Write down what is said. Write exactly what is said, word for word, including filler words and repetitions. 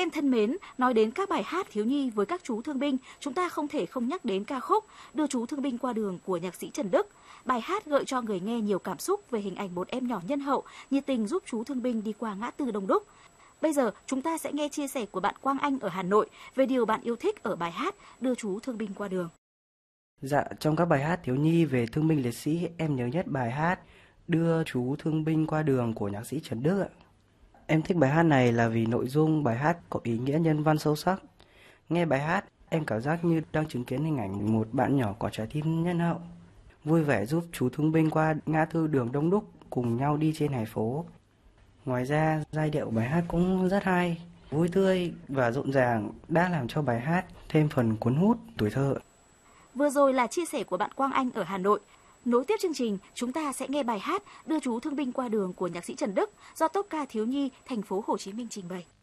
Các em thân mến, nói đến các bài hát thiếu nhi với các chú thương binh, chúng ta không thể không nhắc đến ca khúc Đưa chú thương binh qua đường của nhạc sĩ Trần Đức. Bài hát gợi cho người nghe nhiều cảm xúc về hình ảnh một em nhỏ nhân hậu, nhiệt tình giúp chú thương binh đi qua ngã tư Đông Đúc. Bây giờ, chúng ta sẽ nghe chia sẻ của bạn Quang Anh ở Hà Nội về điều bạn yêu thích ở bài hát Đưa chú thương binh qua đường. Dạ, trong các bài hát thiếu nhi về thương binh liệt sĩ, em nhớ nhất bài hát Đưa chú thương binh qua đường của nhạc sĩ Trần Đức ạ. Em thích bài hát này là vì nội dung bài hát có ý nghĩa nhân văn sâu sắc. Nghe bài hát, em cảm giác như đang chứng kiến hình ảnh một bạn nhỏ có trái tim nhân hậu, vui vẻ giúp chú thương binh qua ngã tư đường Đông Đúc cùng nhau đi trên hè phố. Ngoài ra, giai điệu bài hát cũng rất hay, vui tươi và rộn ràng đã làm cho bài hát thêm phần cuốn hút tuổi thơ. Vừa rồi là chia sẻ của bạn Quang Anh ở Hà Nội. Nối tiếp chương trình, chúng ta sẽ nghe bài hát Đưa chú thương binh qua đường của nhạc sĩ Trần Đức do Tốp ca thiếu nhi thành phố Hồ Chí Minh trình bày.